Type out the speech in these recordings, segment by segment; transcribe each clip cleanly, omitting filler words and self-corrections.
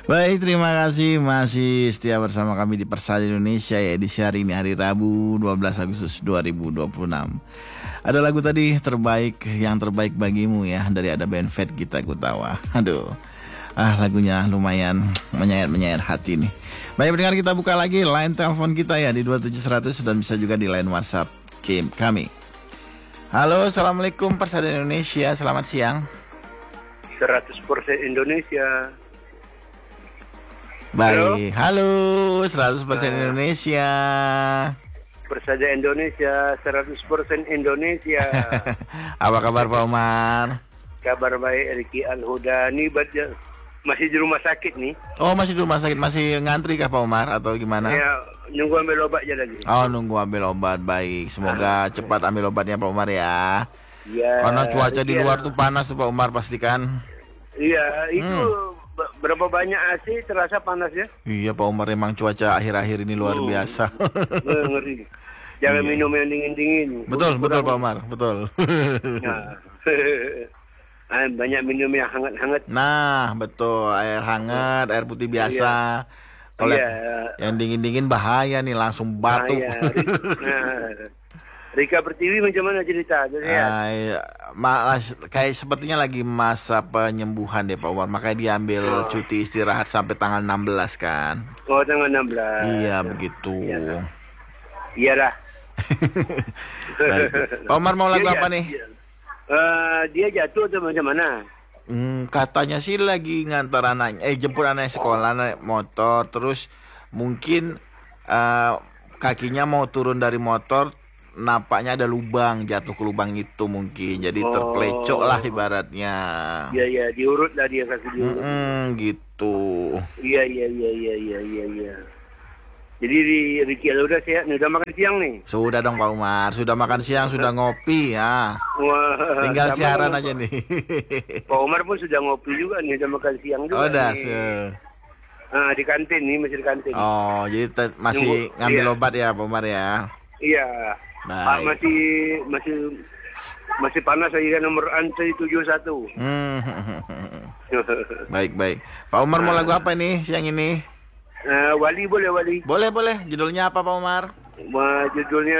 Baik, terima kasih masih setia bersama kami di Persada Indonesia ya edisi hari ini hari Rabu 12 Agustus 2026. Ada lagu tadi terbaik yang terbaik bagimu ya dari ada band Fat Gita Gutawa. Aduh. Lagunya lumayan menyayat hati nih. Baik pendengar, kita buka lagi line telepon kita ya di 27100 dan bisa juga di line WhatsApp kami. Halo, Assalamualaikum Persada Indonesia, selamat siang. 100% Indonesia. Baik, halo 100% Indonesia. Persada Indonesia, 100% Indonesia. Apa kabar Pak Umar? Kabar baik, Riki Al-Huda. Ini masih di rumah sakit nih. Oh, masih di rumah sakit, masih ngantri kah Pak Umar atau gimana? Ya, nunggu ambil obat aja lagi. Oh, nunggu ambil obat, baik. Semoga cepat ambil obatnya Pak Umar ya. Iya. Karena cuaca di luar tuh panas tuh Pak Umar pastikan. Iya, itu berapa banyak AC terasa panasnya? Iya Pak Umar, emang cuaca akhir-akhir ini luar biasa. Ngeri. Jangan minum yang dingin-dingin. Betul Pak Umar, betul. Nah. Banyak minum yang hangat-hangat. Nah, betul, air hangat, air putih biasa. Kalau yang dingin-dingin bahaya nih, langsung batuk. Rika Pertiwi macam mana cerita? Kayak sepertinya lagi masa penyembuhan deh Pak Umar. Makanya dia ambil cuti istirahat sampai tanggal 16 kan. Oh, tanggal 16. Iya, begitu. Iyalah. Pak Umar mau lagu apa nih? Dia jatuh atau macam mana? Katanya sih lagi ngantar anaknya, jemput anaknya sekolah naik motor, terus mungkin kakinya mau turun dari motor, nampaknya ada lubang, jatuh ke lubang itu mungkin, jadi terpelecok lah ibaratnya. Iya, diurut lah dia kaki diurut. Gitu. Iya. Jadi Riki udah sehat nih, udah makan siang nih? Sudah dong Pak Umar, sudah makan siang, sudah ngopi ya. Wah, tinggal siaran aja nih. Pak Umar pun sudah ngopi juga nih, udah makan siang juga. Di kantin nih, masih di kantin. Oh, jadi masih ngambil obat ya Pak Umar ya? Iya. Pak, masih panas lagi kan nomor antri 71. Baik. Pak Umar mau lagu apa nih siang ini? Wali boleh, Wali? Boleh. Judulnya apa Pak Umar? Judulnya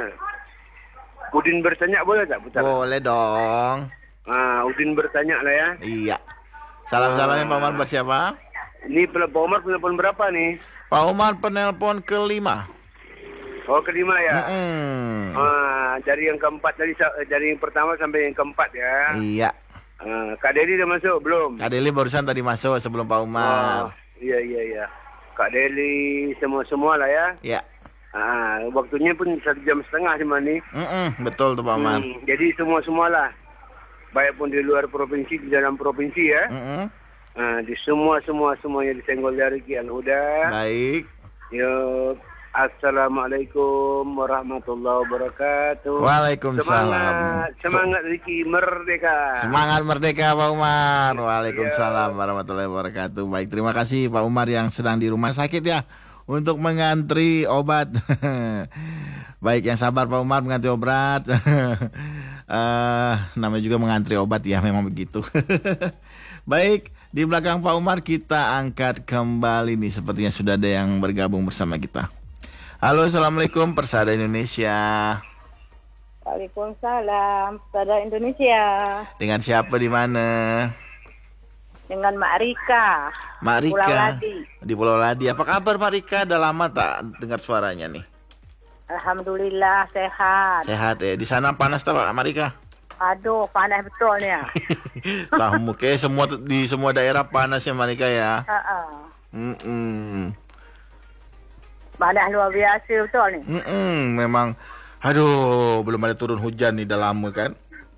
Udin bertanya boleh tak putar? Boleh dong. Udin bertanya lah ya. Iya. Salam-salamnya Pak Umar bersiapa? Ini Pak Umar penelpon berapa nih? Pak Umar penelpon kelima. Oh, kelima ya? Dari yang keempat tadi, dari yang pertama sampai yang keempat ya? Iya. Kak Deli udah masuk belum? Kak Deli barusan tadi masuk sebelum Pak Umar. Iya. Kak Deli semua lah ya? Iya. Waktunya pun 1 jam setengah cuma nih. Betul tuh Pak Umar. Jadi semua lah. Baik pun di luar provinsi, di dalam provinsi ya. Di semuanya disenggol dari Riki Al-Huda. Baik. Yuk. Assalamualaikum warahmatullahi wabarakatuh. Waalaikumsalam. Semangat Riki, merdeka. Semangat merdeka Pak Umar. Waalaikumsalam warahmatullahi wabarakatuh. Baik, terima kasih Pak Umar yang sedang di rumah sakit ya untuk mengantri obat. Baik, yang sabar Pak Umar mengantri obat. Namanya juga mengantri obat ya, memang begitu. Baik, di belakang Pak Umar kita angkat kembali nih, sepertinya sudah ada yang bergabung bersama kita. Halo, Assalamualaikum Persada Indonesia. Waalaikumsalam Persada Indonesia. Dengan siapa di mana? Dengan Mak Rika. Mak Rika. Pulau Ladi. Di Pulau Ladi. Apa kabar Mak Rika? Udah lama tak dengar suaranya nih? Alhamdulillah sehat. Sehat ya. Di sana panas tak Mak Rika? Aduh, panas betul ya. Tahu kayak di semua daerah panas ya Mak Rika ya. Panas luar biasa betul nih. Memang. Aduh, belum ada turun hujan nih, udah lama kan?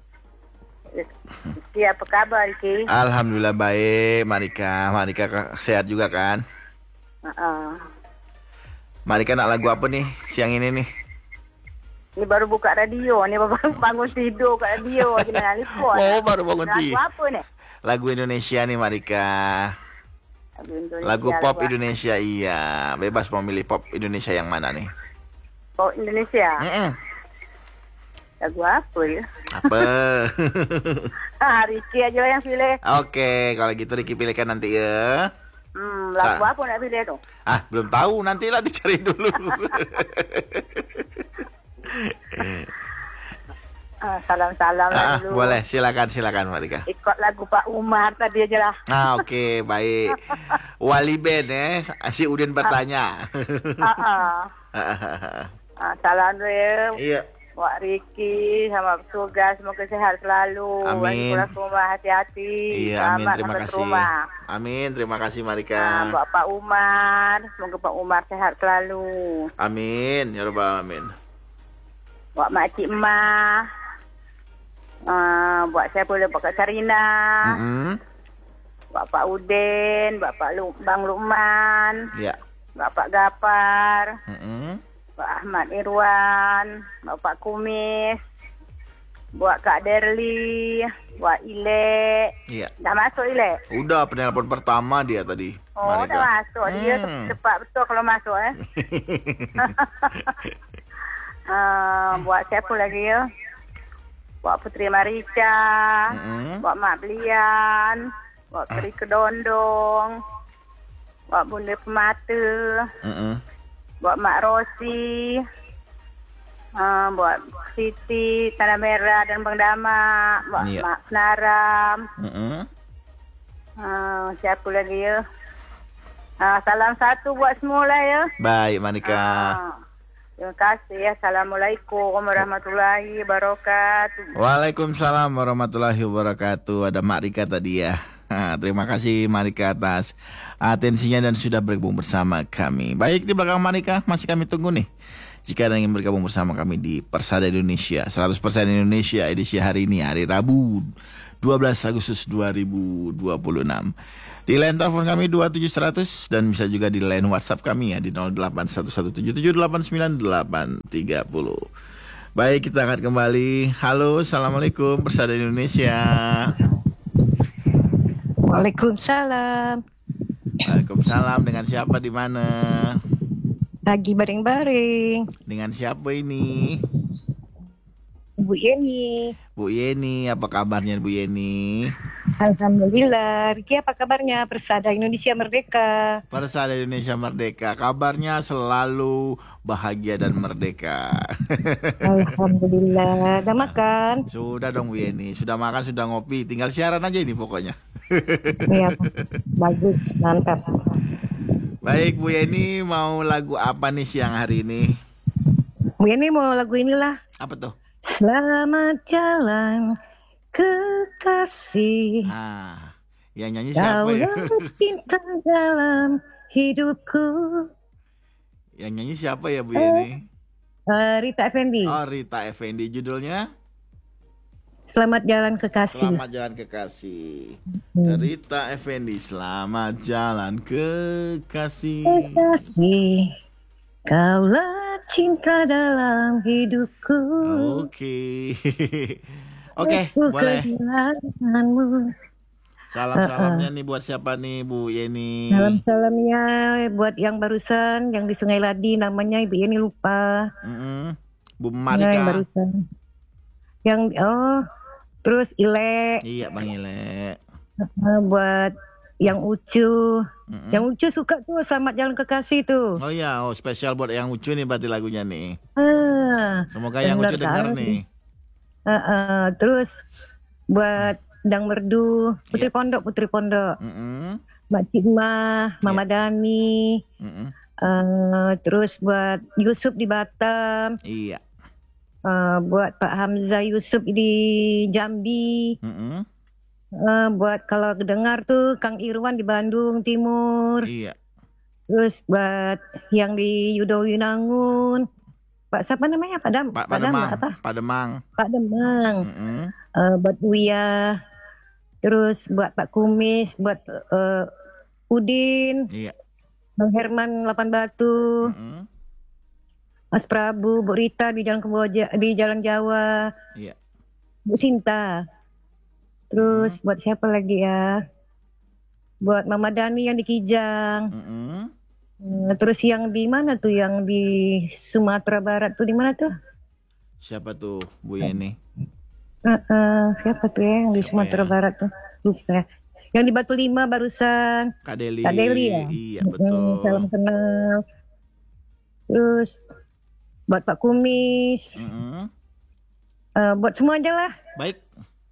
Apa kabar Riki? Alhamdulillah baik, Marika. Marika sehat juga kan? Marika nak lagu apa nih siang ini nih? Ini baru buka radio, ini baru bangun tidur kat radio. Baru bangun tidur. Lagu apa nih? Lagu Indonesia nih Marika. Lagu pop Indonesia, iya. Bebas mau milih pop Indonesia yang mana nih? Pop Indonesia? Lagu apa ya? Apa? Riki aja yang pilih. Oke, kalau gitu Riki pilihkan nanti ya. Lagu apa nak pilih tu? Belum tahu, nantilah dicari dulu. Salam-salam lah dulu. Boleh, silakan Mbak Rika. Ikut lagu Pak Umar tadi aja lah. Oke, baik. Wali band si Udin bertanya. Salam dulu. Iya. Wak Riki sama petugas semoga sehat selalu. Amin. Pulang ke rumah hati-hati. Iya, amin, Selamat terima sampai ke kasih. rumah. Amin, terima kasih Mbak Rika. Buat Pak Umar, semoga Pak Umar sehat selalu. Amin, ya rabbal alamin. Buat Makcik Emah. Buat saya boleh buat Kak Sarina. Buat Pak Udin, buat Bang Lukman. Iya. Buat Pak Gapar. Pak Ahmad Irwan, Bapak Kumis, buat Kak Derli, buat Ile. Iya. Dah masuk Ile? Udah, penelpon pertama dia tadi. Oh, Marika. dah masuk. Dia cepat betul kalau masuk buat siapa lagi ya? Buat Putri Marica, buat Mak Belian, buat Peri Kedondong, buat Bunda Pemata. Buat Mak Rosi, buat Siti, Tanah Merah dan Bang Dama, buat Mak Senaram, siapa lagi ya? Salam satu buat semua lah ya. Baik, Manika. Terima kasih ya. Assalamualaikum warahmatullahi wabarakatuh. Waalaikumsalam warahmatullahi wabarakatuh. Ada Mak Rika tadi ya. Terima kasih Marika atas atensinya dan sudah bergabung bersama kami. Baik, di belakang Marika masih kami tunggu nih. Jika Anda ingin bergabung bersama kami di Persada Indonesia 100% Indonesia edisi hari ini, hari Rabu 12 Agustus 2026. Di line telepon kami 27100 dan bisa juga di line WhatsApp kami ya di 0811778980. Baik, kita angkat kembali. Halo, Assalamualaikum Persada Indonesia. Waalaikumsalam. Waalaikumsalam. Dengan siapa di mana? Lagi baring-baring. Dengan siapa ini? Bu Yeni. Bu Yeni, apa kabarnya Bu Yeni? Alhamdulillah. Riki, apa kabarnya? Persada Indonesia Merdeka. Persada Indonesia Merdeka. Kabarnya selalu bahagia dan merdeka. Alhamdulillah. Udah makan? Sudah dong Bu Yeni. Sudah makan, sudah ngopi. Tinggal siaran aja ini pokoknya. Iya, bagus, mantap. Baik Bu Yeni, mau lagu apa nih siang hari ini? Bu Yeni mau lagu inilah. Apa tuh? Selamat jalan kekasih. Yang nyanyi siapa ya? Cinta dalam hidupku. Yang nyanyi siapa ya Bu Yeni? Rita Effendi. Oh, Rita Effendi. Judulnya? Selamat Jalan Kekasih. Selamat Jalan Kekasih. Rita Effendi, Selamat Jalan Kekasih. Kekasih, kaulah cinta dalam hidupku. Oke. Oke, boleh. Salam-salamnya nih buat siapa nih Bu Yeni? Salam-salamnya buat yang barusan, yang di Sungai Ladi, namanya Ibu Yeni lupa. Bu Marika. Yang barusan. Terus Ile. Iya, Bang Ile. Buat yang Ucu. Yang Ucu suka tuh Selamat Jalan Kekasih tuh. Oh iya, spesial buat yang Ucu nih berarti lagunya nih. Semoga yang Ucu dengar nih. Terus buat Dang Merdu, Putri Pondok. Mbak Cima, Mama Dani. Terus buat Yusuf di Batam. Iya. Buat Pak Hamzah Yusuf di Jambi. Buat kalau dengar tuh Kang Irwan di Bandung Timur. Iya. Terus buat yang di Yudo Winangun, Pak siapa namanya? Pak Demang. Buat Buya. Terus buat Pak Kumis, buat Udin. Iya. Bang Herman Lapan Batu. Mas Prabu, Bu Rita di Jalan Jawa. Iya. Bu Sinta. Terus buat siapa lagi ya? Buat Mama Dani yang di Kijang. Terus yang di mana tuh? Yang di Sumatera Barat tuh di mana tuh? Siapa tuh Bu Yeni? Siapa tuh ya yang di Sumatera Barat tuh? Lupa. Yang di Batu Lima barusan. Kak Deli. Kak Deli ya? Iya betul. Salam kenal. Terus buat Pak Kumis. Buat semua aja lah. Baik.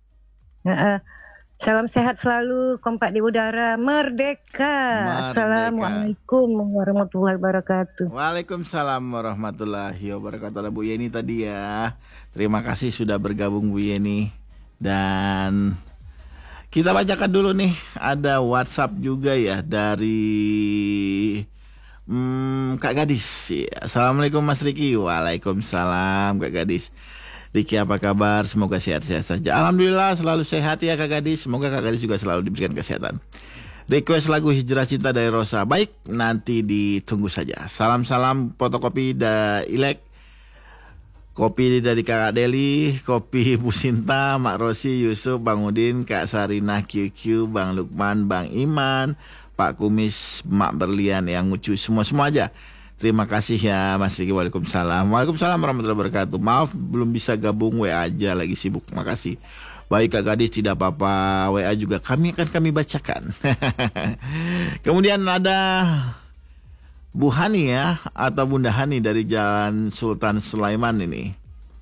Salam sehat selalu, kompak di udara, merdeka. Assalamualaikum warahmatullahi wabarakatuh. Waalaikumsalam warahmatullahi wabarakatuh. Bu Yeni tadi ya. Terima kasih sudah bergabung Bu Yeni. Dan kita bacakan dulu nih, ada WhatsApp juga ya dari Kak Gadis. Assalamualaikum Mas Riki. Waalaikumsalam Kak Gadis. Riki apa kabar? Semoga sehat-sehat saja. Alhamdulillah selalu sehat ya Kak Gadis. Semoga Kak Gadis juga selalu diberikan kesehatan. Request lagu Hijrah Cinta dari Rosa. Baik, nanti ditunggu saja. Salam-salam fotokopi Ilek. Kopi dari Kak Deli, kopi Bu Sinta, Mak Rosi, Yusuf, Bang Udin, Kak Sarina, QQ, Bang Lukman, Bang Iman, Pak Kumis, Mak Berlian yang ngucu semua aja. Terima kasih ya Mas Riki. Waalaikumsalam. Waalaikumsalam warahmatullahi wabarakatuh. Maaf belum bisa gabung, WA aja lagi sibuk. Makasih. Baik Kak Gadis, tidak apa-apa. WA juga kami bacakan. Kemudian ada Bu Hani ya, atau Bunda Hani dari Jalan Sultan Sulaiman ini.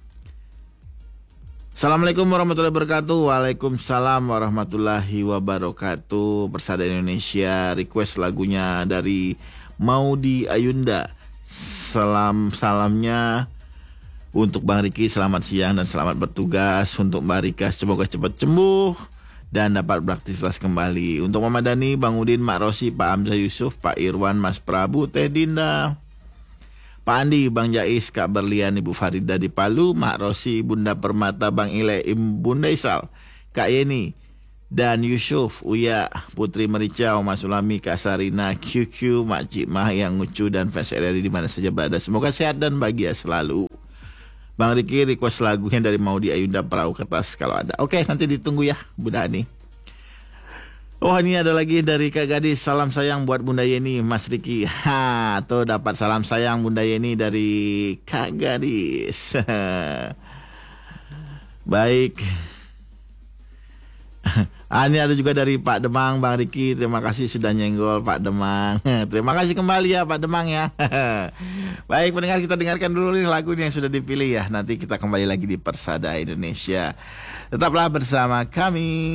Assalamualaikum warahmatullahi wabarakatuh. Waalaikumsalam warahmatullahi wabarakatuh. Persada Indonesia, request lagunya dari Maudi Ayunda. Salamnya untuk Bang Riki, selamat siang dan selamat bertugas. Untuk Mbak Rika, semoga cepat sembuh dan dapat beraktivitas kembali. Untuk Mama Dani, Bang Udin, Mak Rosi, Pak Hamzah Yusuf, Pak Irwan, Mas Prabu, Teh Dinda, Pak Andi, Bang Jais, Kak Berlian, Ibu Farida di Palu, Mak Rosi, Bunda Permata, Bang Ile, Bunda Isal, Kak Yeni, dan Yusuf, Uya, Putri Mericau, Mas Ulami, Kak Sarina, QQ, Mak Cik Mah yang ngucu dan fans RRI di mana saja berada. Semoga sehat dan bahagia selalu. Bang Riki request lagunya dari Maudi Ayunda, Perahu Kertas kalau ada. Oke, nanti ditunggu ya Bunda Ani. Oh, ini ada lagi dari Kak Gadis. Salam sayang buat Bunda Yeni, Mas Riki. Tuh dapat salam sayang Bunda Yeni dari Kak Gadis. Baik. Ini ada juga dari Pak Demang, Bang Riki. Terima kasih sudah nyenggol Pak Demang. Terima kasih kembali ya Pak Demang ya. Baik pendengar, kita dengarkan dulu nih lagu yang sudah dipilih ya. Nanti kita kembali lagi di Persada Indonesia. Tetaplah bersama kami.